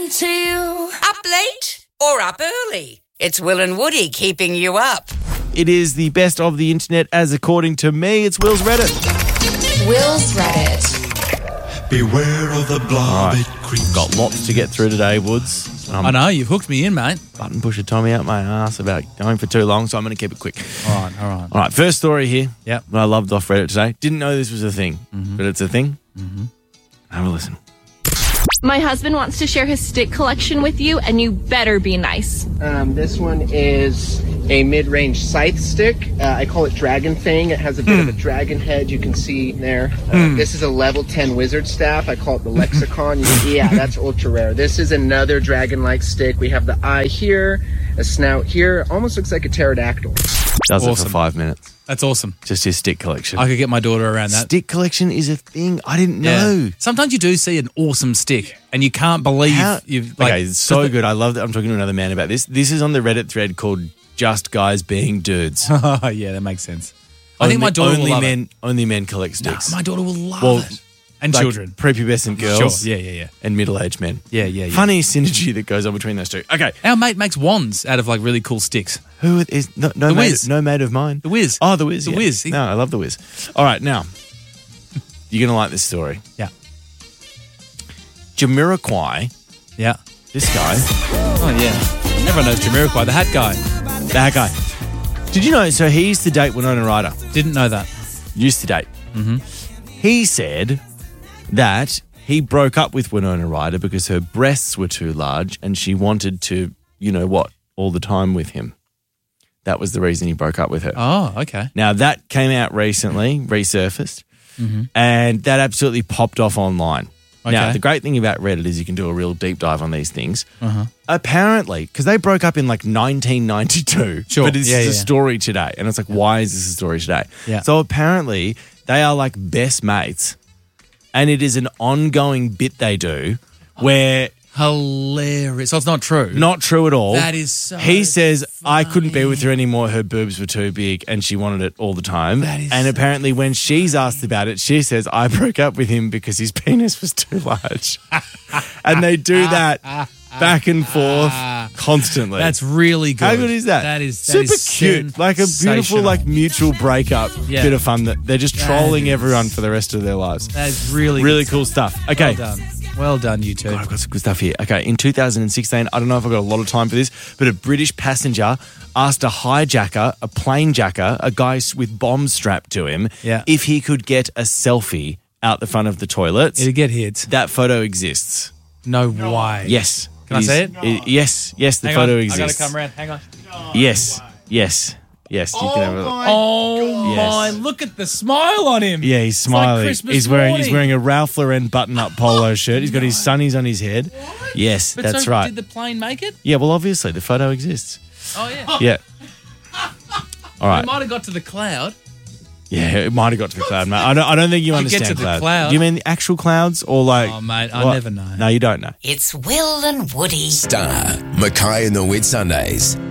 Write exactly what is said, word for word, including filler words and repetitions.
happened to you? Up late or up early? It's Will and Woody keeping you up. It is the best of the internet, as according to me, it's Will's Reddit. Will's Reddit. Beware of the blob, Right. it creeps. Got lots to get through today, Woods. Um, I know, you've hooked me in, mate. Button pusher Tommy out my ass about going for too long, so I'm going to keep it quick. All right, all right. All right, first story here. Yep. That I loved off Reddit today. Didn't know this was a thing, Mm-hmm. but it's a thing. Mm-hmm. Have a listen. My husband wants to share his stick collection with you, and you better be nice. Um, this one is a mid-range scythe stick. Uh, I call it Dragon Fang. It has a bit of a dragon head you can see there. Uh, This is a level ten wizard staff. I call it the Lexicon. You can- yeah, that's ultra rare. This is another dragon-like stick. We have the eye here, a snout here. Almost looks like a pterodactyl. Does it for Awesome. five minutes. That's awesome. Just his stick collection. I could get my daughter around that. Stick collection is a thing. I didn't Yeah. know. Sometimes you do see an awesome stick, and you can't believe How- you've like. okay, it's so good. I love that. I'm talking to another man about this. This is on the Reddit thread called "Just Guys Being Dudes." Oh, yeah, that makes sense. I think my daughter only will love men, it. Only men collect No, sticks. my daughter will love Well, it. And Like children. prepubescent girls, Sure. Yeah, yeah, yeah. and middle-aged men. Yeah, yeah, yeah. Funny synergy that goes on between those two. Okay, Our mate makes wands out of like really cool sticks. who is no, no The mate? Wiz. No mate of mine. The Wiz. Oh, the Wiz. The yeah. Wiz. He- No, I love the Wiz. All right, now you're gonna like this story. Yeah. Jamiroquai, Yeah. this guy, Oh, yeah. Everyone knows Jamiroquai, the hat guy. that guy. Did you know? So he used to date Winona Ryder. Didn't know that. Used to date. Mm-hmm. He said that he broke up with Winona Ryder because her breasts were too large and she wanted to, you know what, all the time with him. That was the reason he broke up with her. Oh, okay. Now, that came out recently, resurfaced, Mm-hmm. and that absolutely popped off online. Now, Okay. the great thing about Reddit is you can do a real deep dive on these things. Uh-huh. Apparently, because they broke up in like nineteen ninety-two, Sure. but this Yeah, is a yeah. story today. And it's like, why is this a story today? Yeah. So apparently, they are like best mates, and it is an ongoing bit they do where... Hilarious. So it's not true. Not true at all. That is so He says, I couldn't be with her anymore. Her boobs were too big and she wanted it all the time. That is and so apparently when she's asked about it, she says, I broke up with him because his penis was too large. And they do that back and forth constantly. That's really good. How good is that? That is that super is cute. Like a beautiful, sensational. like mutual breakup. Yeah. Bit of fun that they're just That trolling is- everyone for the rest of their lives. That is really Really good cool stuff. Okay. Well done. Well done, you two. God, I've got some good stuff here. Okay, in two thousand sixteen, I don't know if I've got a lot of time for this, but a British passenger asked a hijacker, a plane jacker, a guy s- with bombs strapped to him, Yeah. if he could get a selfie out the front of the toilets. It'll get hits. That photo exists. No way. Yes. Can I is- see it? i- yes, yes, the Hang photo on. exists. I gotta come around. Hang on. Yes, yes, yes. You can have a look. Oh Yes. my! Look at the smile on him. Yeah, he's It's like smiling. Christmas he's wearing he's morning. wearing a Ralph Lauren button-up polo shirt. He's got his sunnies on his head. Yes, But that's so right. Did the plane make it? Yeah, well, obviously the photo exists. Oh yeah. Yeah. All It right. might have got to the cloud. Yeah, it might have got to the cloud, mate. I don't, I don't think you You get understand to the cloud. cloud. Do you mean the actual clouds or like... Oh, mate, I what? never know. No, you don't know. It's Will and Woody. Star, Mackay and the Whit Sundays.